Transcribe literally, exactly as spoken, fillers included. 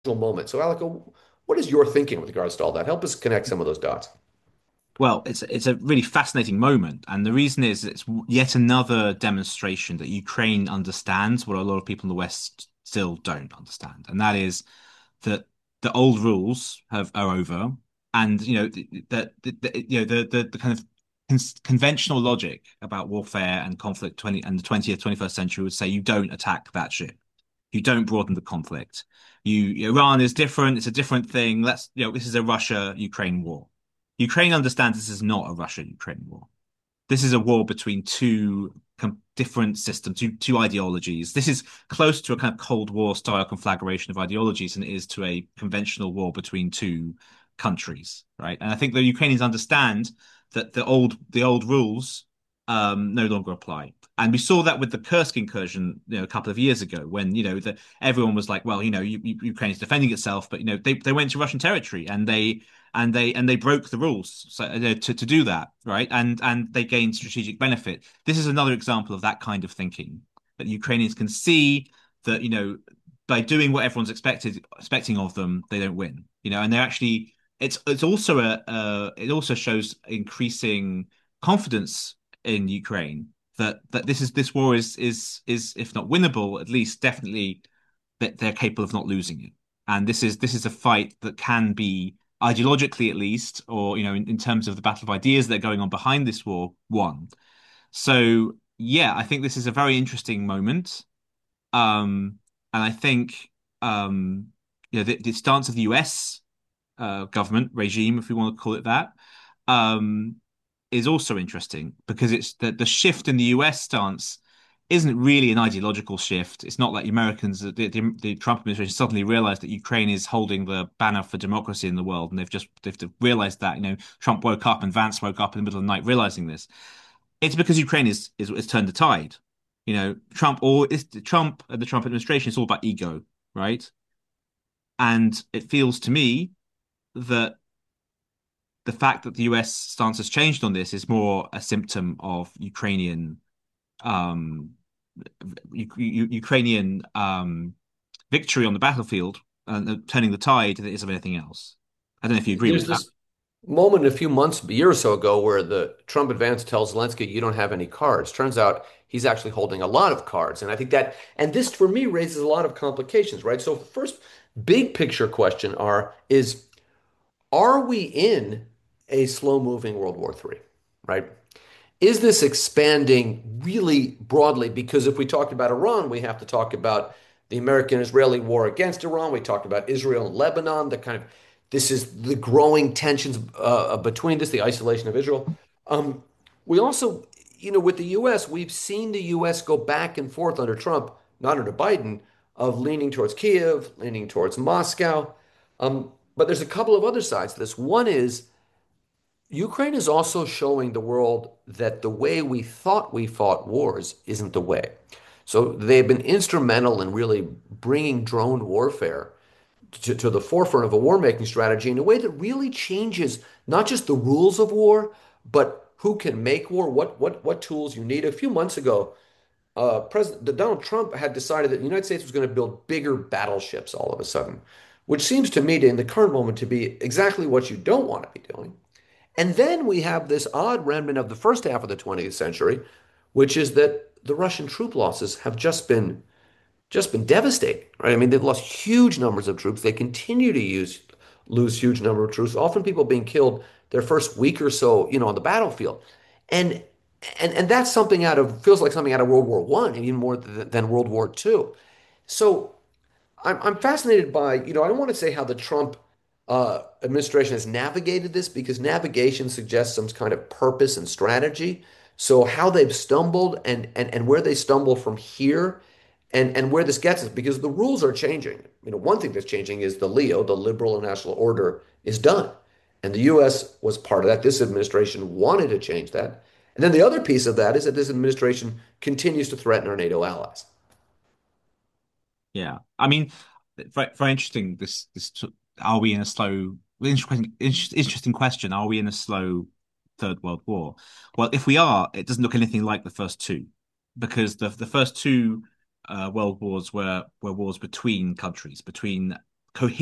moment. So, Alec, what is your thinking with regards to all that? Help us connect some of those dots. Well, it's it's a really fascinating moment, and the reason is it's yet another demonstration that Ukraine understands what a lot of people in the West still don't understand, and that is that the old rules have are over, and you know that the, you know the, the the kind of con conventional logic about warfare and conflict twenty and the twentieth, twenty-first century would say you don't attack that ship, you don't broaden the conflict. You Iran is different; it's a different thing. Let's you know this is a Russia-Ukraine war. Ukraine understands this is not a Russia-Ukraine war. This is a war between two com- different systems, two, two ideologies. This is close to a kind of Cold War style conflagration of ideologies than it is to a conventional war between two countries, right? And I think the Ukrainians understand that the old the old rules um, no longer apply. And we saw that with the Kursk incursion, you know, a couple of years ago, when you know that everyone was like, "Well, you know, you, you, Ukraine is defending itself," but you know, they they went to Russian territory and they and they and they broke the rules so, uh, to to do that, right? And and they gained strategic benefit. This is another example of that kind of thinking that Ukrainians can see that you know by doing what everyone's expected expecting of them, they don't win. You know, and they're actually it's it's also a uh, it also shows increasing confidence in Ukraine that that this is this war is is is if not winnable, at least definitely that they're capable of not losing it. And this is this is a fight that can be ideologically at least, or you know, in, in terms of the battle of ideas that are going on behind this war, won. So yeah, I think this is a very interesting moment. Um, and I think um, you know, the, the stance of the U S uh, government regime, if we want to call it that, um, is also interesting because it's the, the shift in the U S stance isn't really an ideological shift. It's not like the Americans, the, the, the Trump administration suddenly realized that Ukraine is holding the banner for democracy in the world, and they've just they've realized that. You know, Trump woke up and Vance woke up in the middle of the night realizing this. It's because Ukraine is is, is turned the tide. You know, Trump or is Trump and the Trump administration is all about ego, right? And it feels to me that the fact that the U S stance has changed on this is more a symptom of Ukrainian um U U Ukrainian um victory on the battlefield and uh, turning the tide than it is of anything else. I don't know if you agree with There's that. this moment a few months, a year or so ago, where the Trump advance tells Zelensky, "You don't have any cards." Turns out he's actually holding a lot of cards, and I think that, and this for me raises a lot of complications, right? So first, big picture question are is are we in a slow-moving World War three, right? Is this expanding really broadly? Because if we talked about Iran, we have to talk about the American-Israeli war against Iran. We talked about Israel and Lebanon, the kind of this is the growing tensions uh, between this, the isolation of Israel. Um, we also, you know, with the U S, we've seen the U S go back and forth under Trump, not under Biden, of leaning towards Kiev, leaning towards Moscow. Um, but there's a couple of other sides to this. One is Ukraine is also showing the world that the way we thought we fought wars isn't the way. So they've been instrumental in really bringing drone warfare to, to the forefront of a war-making strategy in a way that really changes not just the rules of war, but who can make war, what what what tools you need. A few months ago, uh, President Donald Trump had decided that the United States was going to build bigger battleships all of a sudden, which seems to me to, in the current moment to be exactly what you don't want to be doing. And then we have this odd remnant of the first half of the twentieth century, which is that the Russian troop losses have just been just been devastating, right? I mean, they've lost huge numbers of troops. They continue to use lose huge number of troops. Often people being killed their first week or so, you know, on the battlefield. And and and that's something out of feels like something out of World War One, even more than, than World War Two. So I'm I'm fascinated by, you know, I don't want to say how the Trump uh, administration has navigated this because navigation suggests some kind of purpose and strategy. So how they've stumbled and and and where they stumble from here and and where this gets us because the rules are changing. You know, one thing that's changing is the LEO, the Liberal and National Order, is done. And the U S was part of that. This administration wanted to change that. And then the other piece of that is that this administration continues to threaten our NATO allies. Yeah, I mean, very, very interesting. This this are we in a slow? Interesting, interesting question. Are we in a slow Third World War? Well, if we are, it doesn't look anything like the first two, because the the first two uh, world wars were were wars between countries, between coherent